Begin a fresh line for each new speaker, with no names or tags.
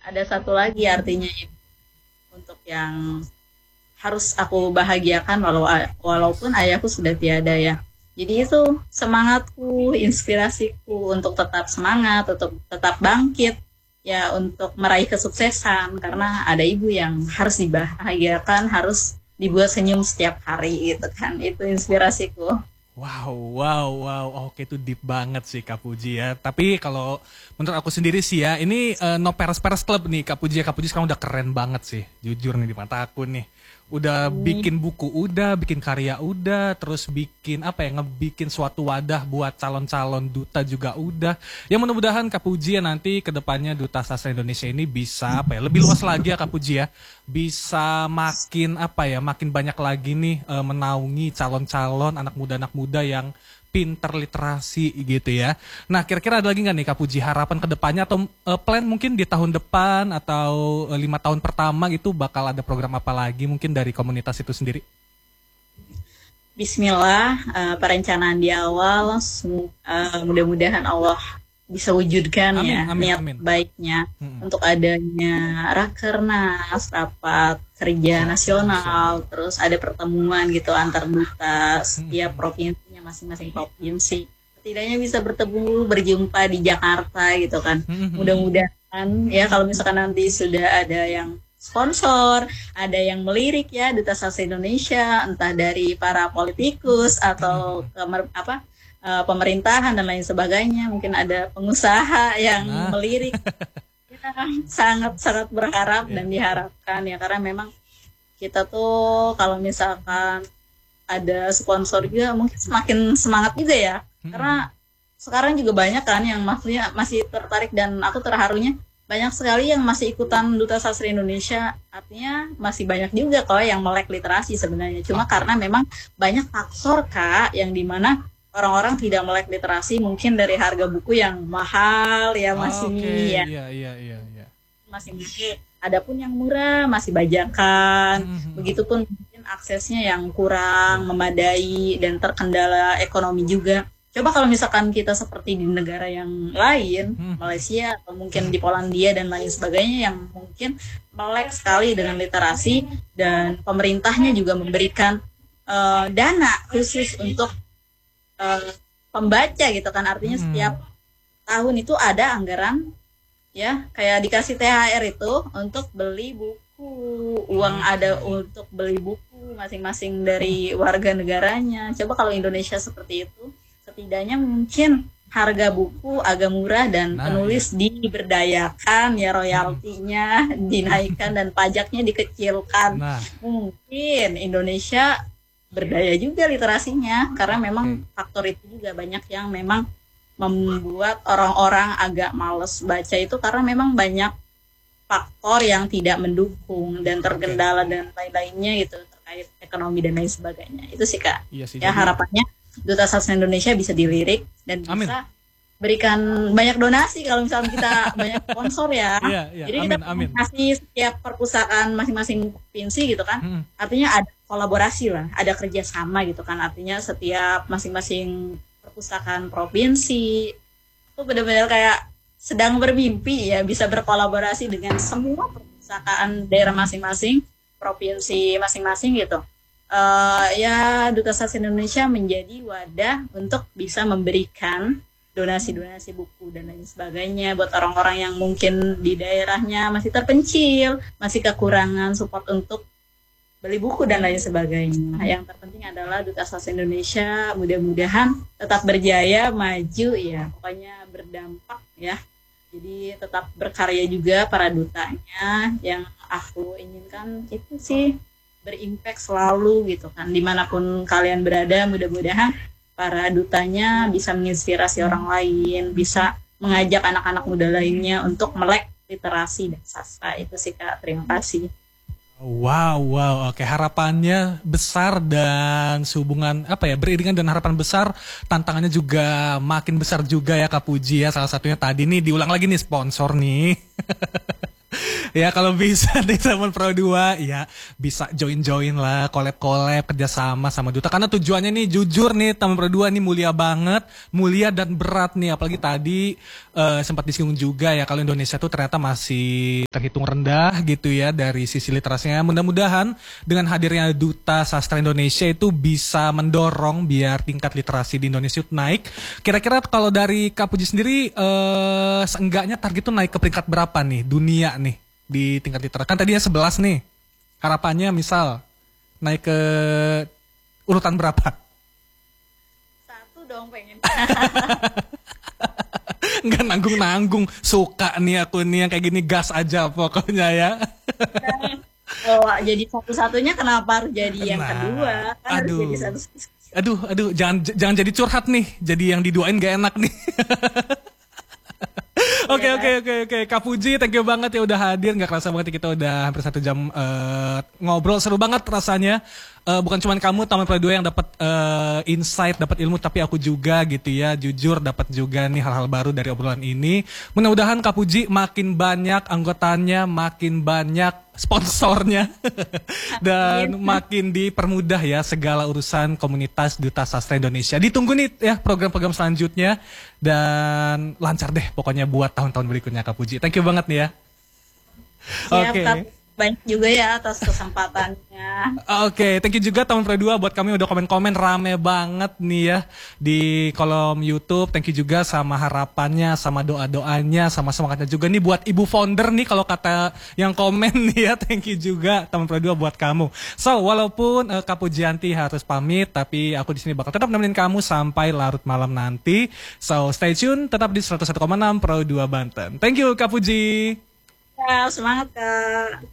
ada satu lagi artinya ibu untuk yang harus aku bahagiakan walaupun ayahku sudah tiada ya. Jadi itu semangatku, inspirasiku untuk tetap semangat, untuk tetap bangkit ya untuk meraih kesuksesan karena ada ibu yang harus dibahagiakan, harus dibuat senyum setiap hari gitu kan. Itu inspirasiku.
Wow, wow, wow. Oke, itu deep banget sih Kak Puji ya. Tapi kalau menurut aku sendiri sih ya, ini no peres-peres club nih Kak Puji. Kak Puji sekarang udah keren banget sih. Jujur nih di mata aku nih. Udah bikin buku udah, bikin karya udah, terus bikin apa ya, ngebikin suatu wadah buat calon-calon duta juga udah. Ya mudah-mudahan Kak Puji ya nanti ke depannya Duta Sastra Indonesia ini bisa apa ya, lebih luas lagi ya Kak Puji ya. Bisa makin apa ya, makin banyak lagi nih menaungi calon-calon anak muda yang pinter literasi gitu ya. Nah kira-kira ada lagi nggak nih Kak Puji harapan ke depannya atau plan mungkin di tahun depan atau 5 tahun pertama gitu bakal ada program apa lagi mungkin dari komunitas itu sendiri?
Bismillah, perencanaan di awal, mudah-mudahan Allah bisa wujudkan
Amin,
ya
amin,
niat
amin.
baiknya untuk adanya rakernas, rapat kerja nasional, terus ada pertemuan gitu antar duta setiap provinsinya masing-masing provinsi. Setidaknya bisa bertemu, berjumpa di Jakarta gitu kan. Mudah-mudahan ya kalau misalkan nanti sudah ada yang sponsor, ada yang melirik ya Duta Sastra Indonesia, entah dari para politikus atau pemerintahan dan lain sebagainya, mungkin ada pengusaha yang
Nah,
melirik. Kita sangat-sangat berharap dan diharapkan ya karena memang kita tuh kalau misalkan ada sponsor juga mungkin semakin semangat juga ya karena sekarang juga banyak kan yang maksudnya masih tertarik dan aku terharunya banyak sekali yang masih ikutan Duta Sastra Indonesia, artinya masih banyak juga kok yang melek literasi sebenarnya, cuma karena memang banyak faktor Kak yang dimana orang-orang tidak melek literasi mungkin dari harga buku yang mahal ya masih
oke,
ya
iya, iya, iya, iya.
masih mahal. Adapun yang murah masih bajakan. Begitupun mungkin aksesnya yang kurang memadai dan terkendala ekonomi juga. Coba kalau misalkan kita seperti di negara yang lain, Malaysia atau mungkin di Polandia dan lain sebagainya yang mungkin melek sekali dengan literasi dan pemerintahnya juga memberikan dana khusus untuk pembaca gitu kan, artinya setiap tahun itu ada anggaran ya kayak dikasih THR itu untuk beli buku, uang ada untuk beli buku masing-masing dari warga negaranya. Coba kalau Indonesia seperti itu, setidaknya mungkin harga buku agak murah dan penulis diberdayakan ya, royaltinya dinaikkan dan pajaknya dikecilkan. Mungkin Indonesia berdaya juga literasinya karena memang faktor itu juga banyak yang memang membuat orang-orang agak males baca itu karena memang banyak faktor yang tidak mendukung dan terkendala dan lain-lainnya gitu terkait ekonomi dan lain sebagainya. Itu sih Kak.
Iya sih,
ya harapannya Duta Sastra Indonesia bisa dilirik dan bisa berikan banyak donasi kalau misalnya kita banyak sponsor ya. Jadi kita kasih setiap perpustakaan masing-masing provinsi gitu kan. Artinya ada kolaborasi lah, ada kerjasama gitu kan. Artinya setiap masing-masing perpustakaan provinsi itu benar-benar kayak sedang bermimpi ya bisa berkolaborasi dengan semua perpustakaan daerah masing-masing, provinsi masing-masing gitu. Ya Duta Sastra Indonesia menjadi wadah untuk bisa memberikan donasi-donasi buku dan lain sebagainya buat orang-orang yang mungkin di daerahnya masih terpencil, masih kekurangan support untuk beli buku dan lain sebagainya. Yang terpenting adalah Duta Sastra Indonesia mudah-mudahan tetap berjaya, maju ya, pokoknya berdampak ya. Jadi tetap berkarya juga para dutanya. Yang aku inginkan itu sih berimpact selalu gitu kan, dimanapun kalian berada. Mudah-mudahan para dutanya bisa menginspirasi orang lain, bisa mengajak anak-anak muda lainnya untuk melek literasi dan sastra. Itu sih Kak, terima kasih.
Wow, oke, harapannya besar dan sehubungan apa ya, beriringan dan harapan besar, tantangannya juga makin besar juga ya Kak Puji ya. Salah satunya tadi nih diulang lagi nih sponsor nih. Ya kalau bisa nih Taman Pro 2 ya bisa join-join lah, collab-collab kerjasama sama Duta, karena tujuannya nih jujur nih Taman Pro 2 nih mulia banget, mulia dan berat nih, apalagi tadi sempat disinggung juga ya kalau Indonesia tuh ternyata masih terhitung rendah gitu ya dari sisi literasinya. Mudah-mudahan dengan hadirnya Duta Sastra Indonesia itu bisa mendorong biar tingkat literasi di Indonesia itu naik. Kira-kira kalau dari Kak Puji sendiri seenggaknya target tuh naik ke peringkat berapa nih dunia nih di tingkat literasi? Kan tadinya 11 nih. Harapannya misal naik ke urutan berapa?
1 dong pengen.
Nggak nanggung-nanggung. Suka nih aku nih yang kayak gini, gas aja pokoknya ya.
Oh, jadi satu-satunya kenapa harus jadi yang kedua? Kan harus jadi satu.
Aduh, jangan jadi curhat nih. Jadi yang diduain gak enak nih. Oke. Kak Puji, thank you banget ya udah hadir. Gak kerasa banget kita udah hampir 1 jam ngobrol. Seru banget rasanya. Bukan cuma kamu Taman Pro 2 yang dapat insight, dapat ilmu, tapi aku juga gitu ya. Jujur dapat juga nih hal-hal baru dari obrolan ini. Mudah-mudahan Kak Puji makin banyak anggotanya, makin banyak sponsornya dan makin dipermudah ya segala urusan komunitas Duta Sastra Indonesia. Ditunggu nih ya program-program selanjutnya dan lancar deh pokoknya buat tahun-tahun berikutnya Kak Puji. Thank you banget nih ya.
Oke. Banyak juga ya atas kesempatannya.
Oke, thank you juga Taman Pro 2 buat kami udah komen-komen rame banget nih ya di kolom YouTube. Thank you juga sama harapannya, sama doa-doanya, sama semangatnya juga nih buat Ibu Founder nih kalau kata yang komen nih ya. Thank you juga Taman Pro 2 buat kamu. So, walaupun Kak Pujianti harus pamit, tapi aku di sini bakal tetap nemenin kamu sampai larut malam nanti. So, stay tune tetap di 101,6 Pro 2 Banten. Thank you Kak Puji.
Ya, semangat Kak.